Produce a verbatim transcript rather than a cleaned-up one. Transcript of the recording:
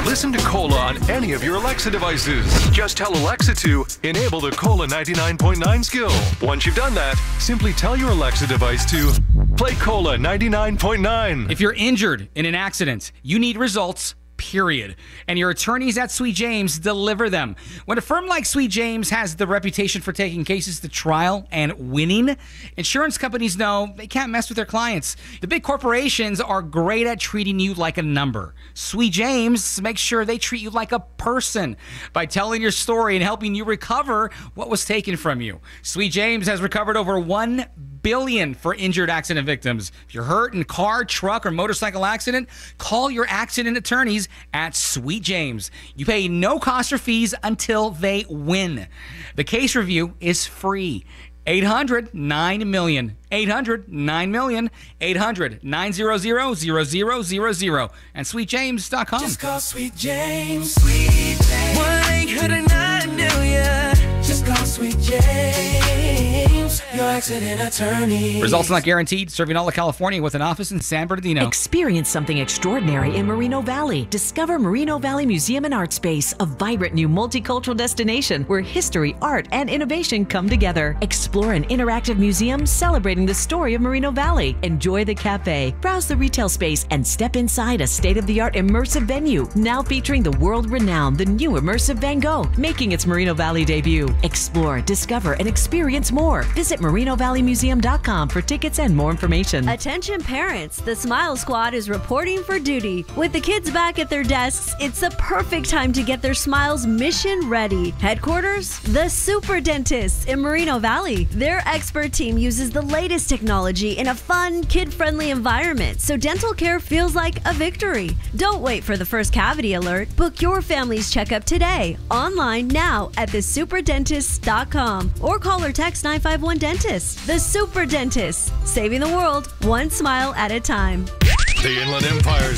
listen to Cola on any of your Alexa devices. Just tell Alexa to enable the Cola ninety-nine point nine skill. Once you've done that, simply tell your Alexa device to play Cola ninety-nine point nine. If you're injured in an accident, you need results, period. And your attorneys at Sweet James deliver them. When a firm like Sweet James has the reputation for taking cases to trial and winning, insurance companies know they can't mess with their clients. The big corporations are great at treating you like a number. Sweet James makes sure they treat you like a person by telling your story and helping you recover what was taken from you. Sweet James has recovered over one billion dollars for injured accident victims. If you're hurt in a car, truck, or motorcycle accident, call your accident attorneys at Sweet James. You pay no cost or fees until they win. The case review is free. eight hundred nine million. eight hundred nine million. eight hundred nine hundred zero zero zero zero. And sweet james dot com. Just call Sweet James. Sweet James. one eight hundred nine million. Just call Sweet James, your accident attorney. Results not guaranteed. Serving all of California with an office in San Bernardino. Experience something extraordinary in Moreno Valley. Discover Moreno Valley Museum and Art Space, a vibrant new multicultural destination where history, art, and innovation come together. Explore an interactive museum celebrating the story of Moreno Valley. Enjoy the cafe, browse the retail space, and step inside a state-of-the-art immersive venue, now featuring the world-renowned The New Immersive Van Gogh, making its Moreno Valley debut. Explore, discover, and experience more. Visit moreno valley museum dot com for tickets and more information. Attention parents, the Smile Squad is reporting for duty. With the kids back at their desks, it's the perfect time to get their smiles mission ready. Headquarters? The Super Dentists in Moreno Valley. Their expert team uses the latest technology in a fun, kid-friendly environment, so dental care feels like a victory. Don't wait for the first cavity alert. Book your family's checkup today, online now at the super dentist dot com or call or text nine five one dentist. The Super Dentists, saving the world one smile at a time. The Inland Empire's